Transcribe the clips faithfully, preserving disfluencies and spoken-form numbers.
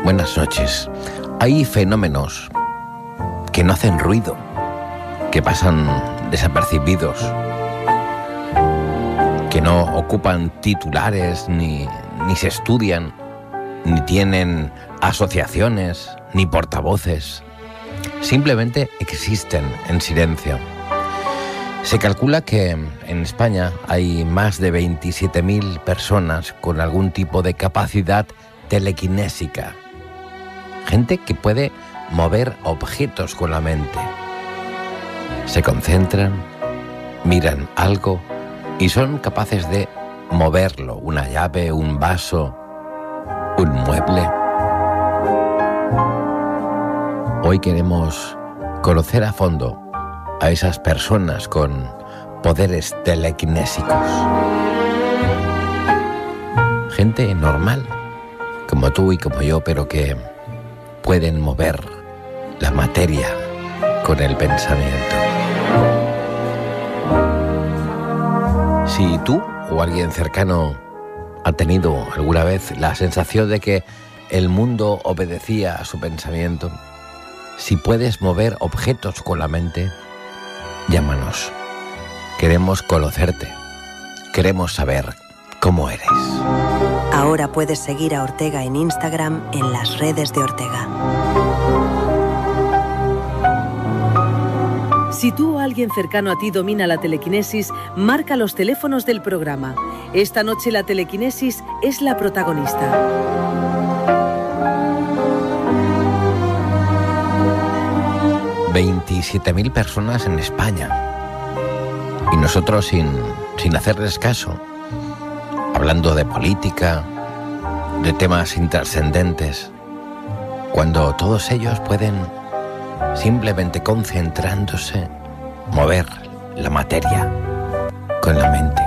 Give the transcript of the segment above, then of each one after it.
Buenas noches. Hay fenómenos que no hacen ruido, que pasan desapercibidos, que no ocupan titulares, ni, ni se estudian, ni tienen asociaciones, ni portavoces. Simplemente existen en silencio. Se calcula que en España hay más de veintisiete mil personas con algún tipo de capacidad telequinésica. Gente que puede mover objetos con la mente. Se concentran, miran algo y son capaces de moverlo, una llave, un vaso, un mueble. Hoy queremos conocer a fondo a esas personas con poderes telequinésicos. Gente normal, como tú y como yo, pero que pueden mover la materia con el pensamiento. Si tú o alguien cercano ha tenido alguna vez la sensación de que el mundo obedecía a su pensamiento, si puedes mover objetos con la mente, llámanos. Queremos conocerte. Queremos saber cómo eres. Ahora puedes seguir a Ortega en Instagram en las redes de Ortega. Si tú o alguien cercano a ti domina la telequinesis, marca los teléfonos del programa. Esta noche la telequinesis es la protagonista. veintisiete mil personas en España. Y nosotros sin, sin hacerles caso, hablando de política, de temas intrascendentes, cuando todos ellos pueden, simplemente concentrándose, mover la materia con la mente.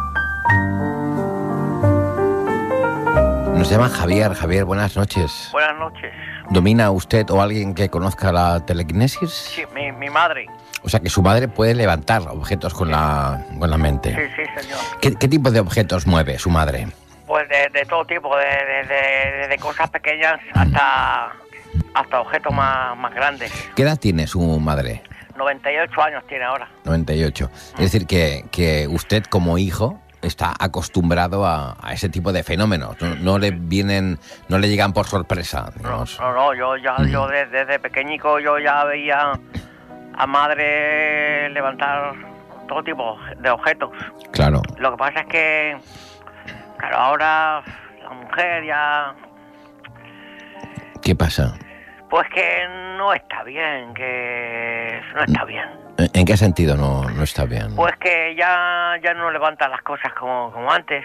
Nos llama Javier. Javier, buenas noches. Buenas noches. ¿Domina usted o alguien que conozca la telequinesis? Sí, mi, mi madre. O sea, que su madre puede levantar objetos con la, con la mente. Sí, sí, señor. ¿Qué, qué tipo de objetos mueve su madre? Pues de, de todo tipo, de, de, de, de cosas pequeñas hasta, hasta objetos más, más grandes. ¿Qué edad tiene su madre? noventa y ocho años tiene ahora. noventa y ocho. Es decir, que, que usted como hijo está acostumbrado a, a ese tipo de fenómenos. No, no le vienen, no le llegan por sorpresa, digamos. No, no, no yo ya, mm. yo desde, desde pequeñico yo ya veía a madre levantar todo tipo de objetos. Claro. Lo que pasa es que, claro, ahora la mujer ya... ¿Qué pasa? Pues que no está bien, que no está bien. ¿En qué sentido no, no está bien? Pues que ya, ya no levanta las cosas como, como antes.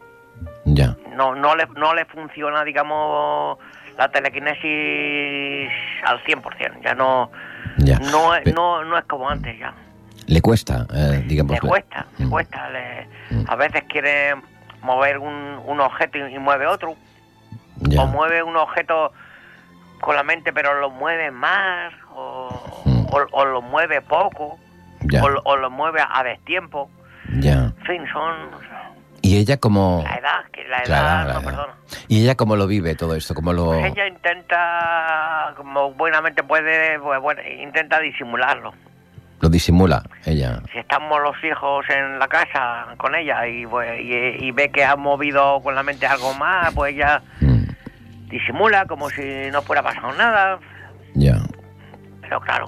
Ya. No, no le, no le funciona, digamos, la telequinesis al cien por ciento. Ya no, ya. No, no, no es como antes ya. ¿Le cuesta, eh, digamos? Le cuesta, le mm. cuesta. Le, mm. A veces quiere mover un, un objeto y, y mueve otro. Ya. O mueve un objeto con la mente, pero lo mueve más, o, mm. o, o lo mueve poco, o, o lo mueve a destiempo. Ya. En fin, son... ¿Y ella cómo...? La edad, que la edad, la edad, la no, edad. perdona. ¿Y ella cómo lo vive todo esto? ¿Cómo lo...? Pues ella intenta, como buenamente puede, pues, bueno, intenta disimularlo. ¿Lo disimula ella? Si estamos los hijos en la casa con ella y, pues, y, y ve que ha movido con la mente algo más, pues ella... Mm. disimula como si no fuera pasado nada. Ya. Pero claro,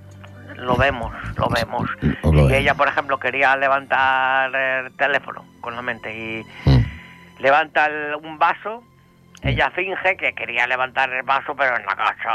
lo vemos, lo vemos. Lo y vemos. Ella, por ejemplo, quería levantar el teléfono con la mente y mm. levanta el, un vaso. Ella finge que quería levantar el vaso, pero en la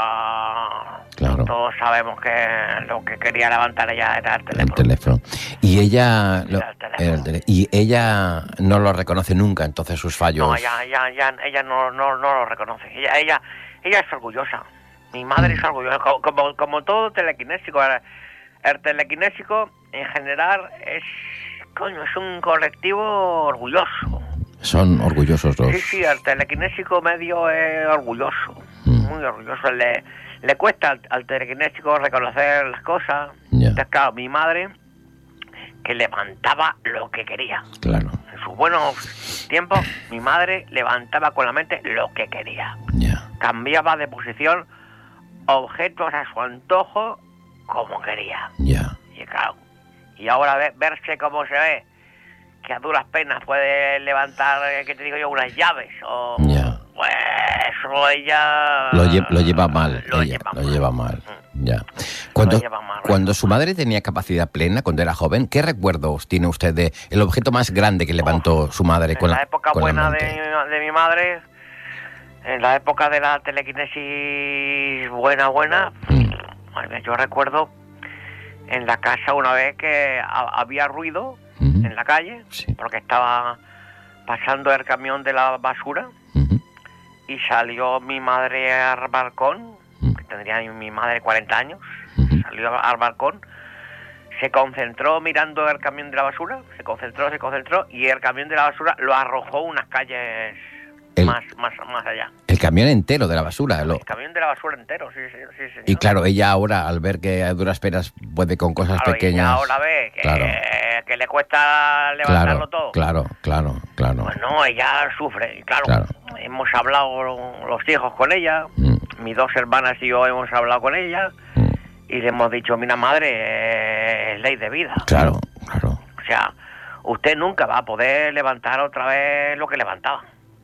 casa claro. todos sabemos que lo que quería levantar ella era el teléfono. El teléfono. Y ella lo, el teléfono. El tele, y ella no lo reconoce nunca, entonces sus fallos. No, ella, ella, ella, ella no, no, no lo reconoce. Ella, ella, ella es orgullosa. Mi madre mm. es orgullosa, como, como todo telequinésico. El, el telequinésico en general es, coño, es un colectivo orgulloso. Son orgullosos los... Sí, sí, el telequinésico medio es orgulloso, mm. muy orgulloso. Le, le cuesta al, al telequinésico reconocer las cosas. Yeah. Entonces, claro, mi madre, que levantaba lo que quería. Claro. En sus buenos tiempos, mi madre levantaba con la mente lo que quería. Ya. Yeah. cambiaba de posición objetos a su antojo como quería. Ya. Y claro, y ahora ve, verse cómo se ve, que a duras penas puede levantar, ¿qué te digo yo?, unas llaves, o... Ya. Pues eso ella... Lo, lle lo lleva mal, lo, ella, lleva, lo mal. lleva mal. Mm. Ya. Cuando, Lo lleva mal, cuando su madre tenía capacidad plena, cuando era joven, ¿qué recuerdos tiene usted de el objeto más grande que levantó oh, su madre con la En la época con buena la de, mi, de mi madre, en la época de la telequinesis buena, buena, mm. yo recuerdo en la casa una vez que a, había ruido uh-huh. en la calle, sí. porque estaba pasando el camión de la basura, uh-huh. y salió mi madre al balcón, uh-huh. que tendría mi madre cuarenta años, uh-huh. salió al balcón, se concentró mirando el camión de la basura, se concentró, se concentró, y el camión de la basura lo arrojó unas calles el, más, más, más allá. El camión entero de la basura. El lo... camión de la basura entero, sí, sí, sí, señor. Y claro, ella ahora, al ver que a duras penas puede con cosas claro, pequeñas... Ella ahora ve que, claro. que le cuesta levantarlo claro, todo. Claro, claro, claro. Pues no, ella sufre, claro. claro. Hemos hablado los hijos con ella, mm. mis dos hermanas y yo hemos hablado con ella, mm. y le hemos dicho, mira madre, es ley de vida. Claro, claro. O sea, usted nunca va a poder levantar otra vez lo que levantaba.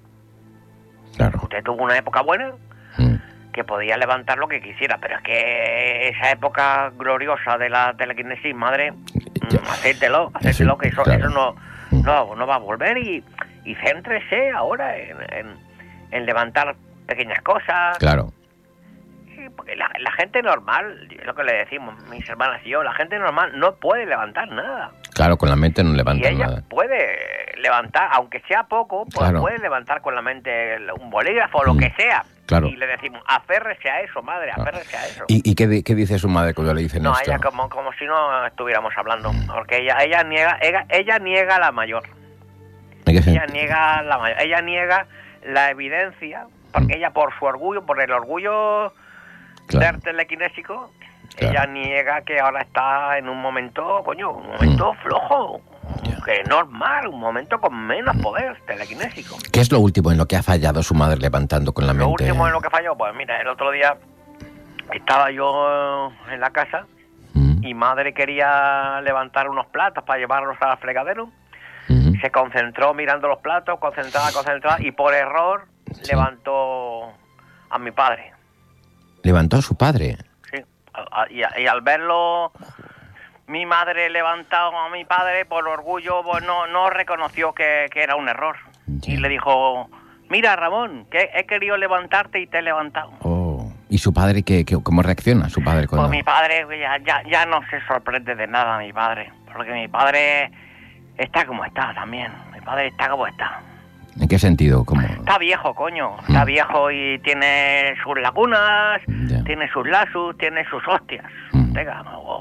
Claro. Usted tuvo una época buena mm. que podía levantar lo que quisiera, pero es que esa época gloriosa de la telequinesis, madre, ya. hacértelo, hacértelo, que eso, claro. eso no, no, no va a volver, y, y céntrese ahora en, en, en levantar pequeñas cosas. Claro. Sí, porque la, la gente normal, es lo que le decimos mis hermanas y yo, la gente normal no puede levantar nada. Claro, con la mente no levanta y ella nada. puede levantar, aunque sea poco, pues claro. puede levantar con la mente un bolígrafo o lo mm, que sea. Claro. Y le decimos, aférrese a eso, madre, aférrese a eso. ¿Y, y qué, qué dice su madre cuando le dicen no, esto? No, ella como, como si no estuviéramos hablando, porque ella ella niega ella, ella niega la mayor. Ella niega la mayor. Ella niega la evidencia, porque mm. ella por su orgullo, por el orgullo claro. del telequinésico, claro. ella niega que ahora está en un momento, coño, un momento mm. flojo. Yeah. Que es normal, un momento con menos poder telequinésico. ¿Qué es lo último en lo que ha fallado su madre levantando con la lo mente? Lo último en lo que falló, pues mira, el otro día estaba yo en la casa mm. y madre quería levantar unos platos para llevarlos al fregadero. Mm. Se concentró mirando los platos, concentrada, concentrada, y por error sí. levantó a mi padre. ¿Levantó a su padre? Sí, y, y al verlo... Mi madre levantado a mi padre, por orgullo, pues no, no reconoció que, que era un error. Yeah. Y le dijo, mira Ramón, que he querido levantarte y te he levantado. Oh. ¿Y su padre qué, qué, cómo reacciona su padre cuando...? Pues mi padre ya, ya, ya no se sorprende de nada, mi padre. Porque mi padre está como está también. Mi padre está como está. ¿En qué sentido? ¿Cómo? Está viejo, coño. Está mm. viejo y tiene sus lagunas, yeah. tiene sus lazos, tiene sus hostias. Mm. Venga,